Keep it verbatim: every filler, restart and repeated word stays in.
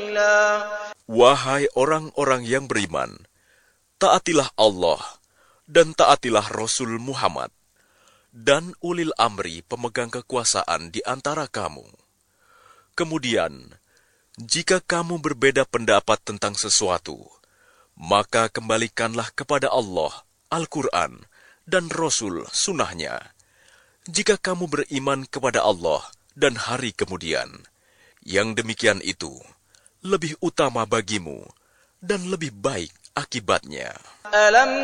سبيلا. Wahai orang-orang yang beriman, taatilah Allah dan taatilah Rasul Muhammad dan ulil amri pemegang kekuasaan di antara kamu. Kemudian, jika kamu berbeda pendapat tentang sesuatu, maka kembalikanlah kepada Allah, Al-Quran, dan Rasul sunnahnya. Jika kamu beriman kepada Allah dan hari kemudian, yang demikian itu lebih utama bagimu dan lebih baik akibatnya. ألم